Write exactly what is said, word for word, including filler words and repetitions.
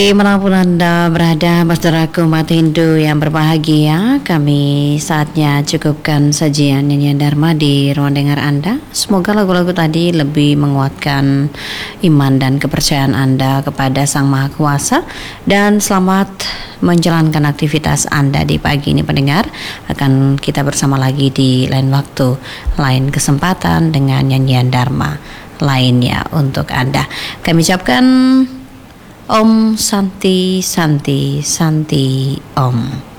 Dimanapun Anda berada, saudaraku umat Hindu yang berbahagia, kami saatnya cukupkan sajian nyanyian Dharma di ruang dengar Anda. Semoga lagu-lagu tadi lebih menguatkan iman dan kepercayaan Anda kepada Sang Maha Kuasa. Dan selamat menjalankan aktivitas Anda di pagi ini pendengar. Akan kita bersama lagi di lain waktu, lain kesempatan dengan nyanyian Dharma lainnya untuk Anda. Kami ucapkan Om Santi Santi Santi Om.